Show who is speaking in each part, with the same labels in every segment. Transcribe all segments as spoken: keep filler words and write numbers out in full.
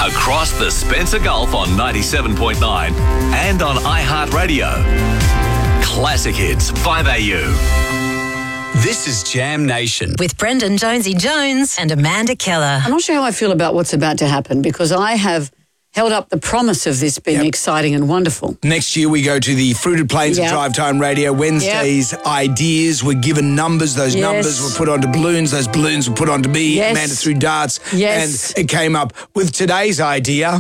Speaker 1: across the Spencer Gulf on ninety-seven point nine and on iHeartRadio. Classic Hits, five A U.
Speaker 2: This is Jam Nation.
Speaker 3: With Brendan Jonesy Jones and Amanda Keller.
Speaker 4: I'm not sure how I feel about what's about to happen because I have held up the promise of this being
Speaker 5: Yep.
Speaker 4: exciting and wonderful.
Speaker 5: Next year we go to the Fruited Plains
Speaker 4: Yep.
Speaker 5: of Drive Time Radio. Wednesdays, ideas. We're given numbers. Those
Speaker 4: Yes.
Speaker 5: numbers were put onto balloons. Those balloons were put onto me.
Speaker 4: Yes.
Speaker 5: Amanda threw darts.
Speaker 4: Yes.
Speaker 5: And it came up with today's idea.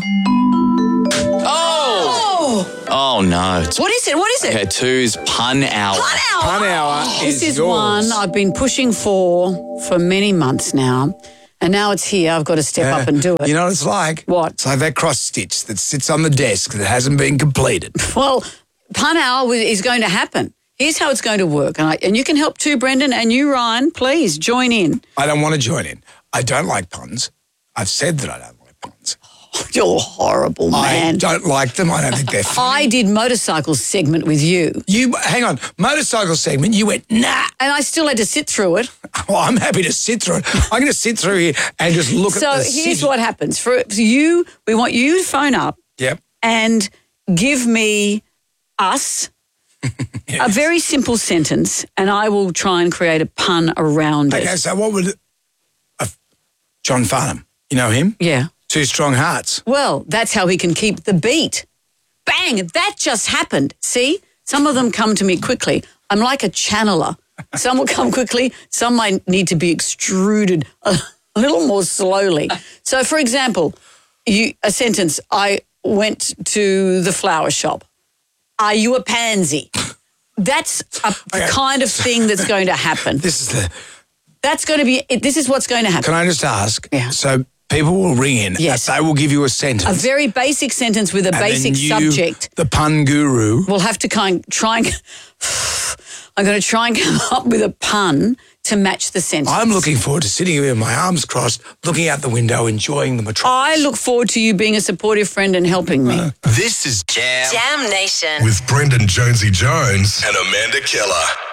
Speaker 6: Oh, no.
Speaker 4: What is it? What is it?
Speaker 6: Okay, two's pun hour.
Speaker 4: Pun hour.
Speaker 5: Pun hour
Speaker 4: This
Speaker 5: is
Speaker 4: is
Speaker 5: yours.
Speaker 4: one I've been pushing for for many months now, and now it's here. I've got to step up and do it.
Speaker 5: You know what it's like?
Speaker 4: What?
Speaker 5: It's like that cross stitch that sits on the desk that hasn't been completed.
Speaker 4: Well, pun hour is going to happen. Here's how it's going to work, and, I, and you can help too, Brendan, and you, Ryan. Please join in.
Speaker 5: I don't want to join in. I don't like puns. I've said that I don't like puns.
Speaker 4: You're horrible, man.
Speaker 5: I don't like them. I don't think they're funny.
Speaker 4: I did motorcycle segment with you,
Speaker 5: You hang on, motorcycle segment. You went nah.
Speaker 4: and I still had to sit through it.
Speaker 5: Well, I'm happy to sit through it. I'm going to sit through here and just look
Speaker 4: So
Speaker 5: at the
Speaker 4: here's
Speaker 5: city.
Speaker 4: what happens. For you, we want you to phone up
Speaker 5: Yep.
Speaker 4: and give me us a very simple sentence, and I will try and create a pun around
Speaker 5: Okay,
Speaker 4: it.
Speaker 5: so what would uh, John Farnham? You know him?
Speaker 4: Yeah.
Speaker 5: Two Strong Hearts.
Speaker 4: Well, that's how he can keep the beat. Bang! That just happened. See? Some of them come to me quickly. I'm like a channeler. Some will come quickly. Some might need to be extruded a little more slowly. So, for example, you, a sentence, I went to the flower shop. Are you a pansy? That's a
Speaker 5: Okay.
Speaker 4: kind of thing that's going to happen.
Speaker 5: This is the.
Speaker 4: That's going to be, this is what's going to happen.
Speaker 5: Can I just ask?
Speaker 4: Yeah.
Speaker 5: So people will ring in.
Speaker 4: Yes.
Speaker 5: They will give you a sentence.
Speaker 4: A very basic sentence with a
Speaker 5: and then
Speaker 4: basic
Speaker 5: you,
Speaker 4: subject.
Speaker 5: The pun guru.
Speaker 4: We'll have to kind try and. I'm going to try and come up with a pun to match the sentence.
Speaker 5: I'm looking forward to sitting here with my arms crossed, looking out the window, enjoying the metropolis.
Speaker 4: I look forward to you being a supportive friend and helping me.
Speaker 2: This is Jam.
Speaker 3: Jam Nation.
Speaker 7: With Brendan Jonesy Jones and Amanda Keller.